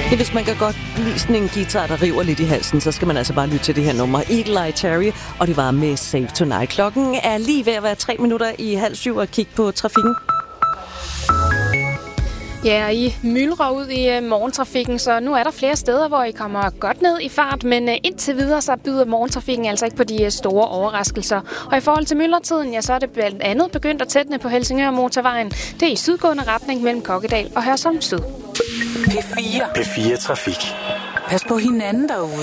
Ja, hvis man kan godt lide sådan en guitar, der river lidt i halsen, så skal man altså bare lytte til det her nummer. Eagle Eye Cherry, og det var med Save Tonight. Klokken er lige ved at være 3 minutter i 6:30 og kigge på trafikken. Ja, I myldrer ud i morgentrafikken, så nu er der flere steder, hvor I kommer godt ned i fart, men indtil videre så byder morgentrafikken altså ikke på de store overraskelser. Og i forhold til myldretiden, ja, så er det blandt andet begyndt at tætne på Helsingør Motorvejen. Det er i sydgående retning mellem Kokkedal og Hørsholm Syd. P4 Trafik. Pas på hinanden derude.